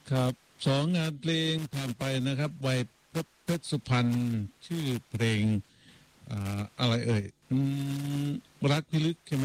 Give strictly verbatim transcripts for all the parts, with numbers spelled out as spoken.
ครับสองงานเพลงผ่านไปนะครับวัยเพชรสุพรรณชื่อเพลงอ่าอะไรเอ่ยอืมรักพิลึกใช่ไหม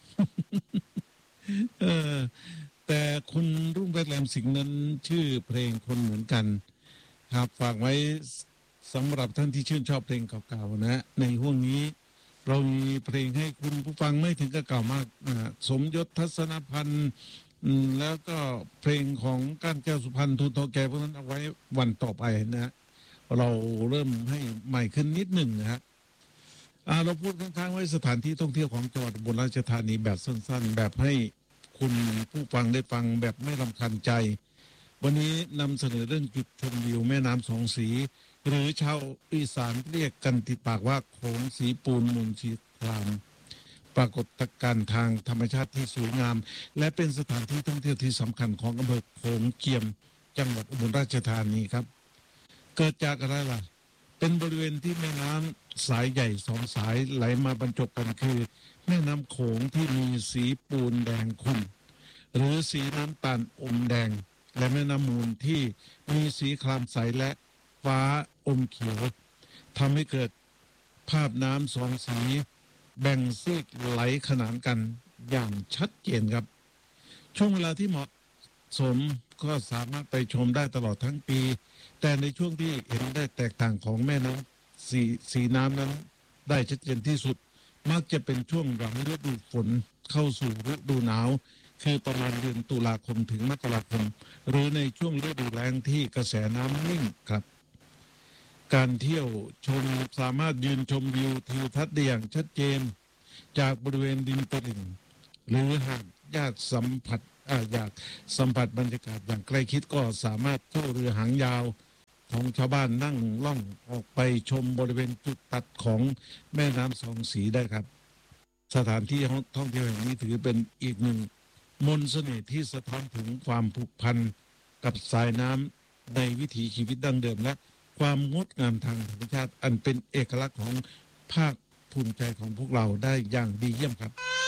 เออแต่คุณรุ่งเพชรแหลมสิงห์นั้นชื่อเพลงคนเหมือนกันครับฝากไว้สำหรับท่านที่ชื่นชอบเพลงเก่าๆนะในห่วงนี้เรามีเพลงให้คุณผู้ฟังไม่ถึงกับเก่ามากอ่าสมยศทัศนพันธ์ อืมแล้วก็เพลงของก้านแก้วสุพรรณทูลทองแกพวกนั้นเอาไว้วันต่อไปนะฮะเราเริ่มให้ใหม่ขึ้นนิดหนึ่งนะฮะอ่าเราพูดค้างๆไว้สถานที่ท่องเที่ยวของจังหวัดอุบลราชธานีแบบสั้นๆแบบให้คุณผู้ฟังได้ฟังแบบไม่รำคาญใจวันนี้นำเสนอเรื่องจุดชมวิวแม่น้ำสองสีหรือชาวอีสานเรียกกันติดปากว่าโขงสีปูนมูลสีคราม ปรากฏการณ์ทางธรรมชาติที่สวยงามและเป็นสถานที่ท่องเที่ยวที่สำคัญของอำเภอโขงเจียมจังหวัดอุบลราชธานีครับเกิดจากอะไรล่ะเป็นบริเวณที่แม่น้ำสายใหญ่สองสายไหลมาบรรจบกันคือแม่น้ำโขงที่มีสีปูนแดงขุ่นหรือสีน้ำตาลอมแดงและแม่น้ำมูลที่มีสีครามใสและฟ้าอมเขียวทำให้เกิดภาพน้ำสองสีแบ่งซีกไหลขนานกันอย่างชัดเจนครับช่วงเวลาที่เหมาะสมก็สามารถไปชมได้ตลอดทั้งปีแต่ในช่วงที่เห็นได้แตกต่างของแม่น้ำสีสีน้ำนั้นได้ชัดเจนที่สุดมักจะเป็นช่วงหลังฤดูฝนเข้าสู่ฤดูหนาวคือประมาณเดือนตุลาคมถึงมกราคมหรือในช่วงฤดูแล้งที่กระแสน้ำนิ่งครับ การเที่ยวชมสามารถยืนชมวิวทิวทัศน์ได้อย่างชัดเจนจากบริเวณดินตลิ่งหรือหากญาติสัมผัสอาอยากสัมผัสบรรยากาศอย่างใกล้ชิดก็สามารถเช่าเรือหางยาวของชาวบ้านนั่งล่องออกไปชมบริเวณจุดตัดของแม่น้ำสองสีได้ครับสถานที่ท่องเที่ยวแห่งนี้ถือเป็นอีกหนึ่งมนต์เสน่ห์ที่สะท้อนถึงความผูกพันกับสายน้ำในวิถีชีวิตดั้งเดิมและ ความงดงามทางธรรมชาติอันเป็นเอกลักษณ์ของภาคภูมิใจของพวกเราได้อย่างดีเยี่ยมครับ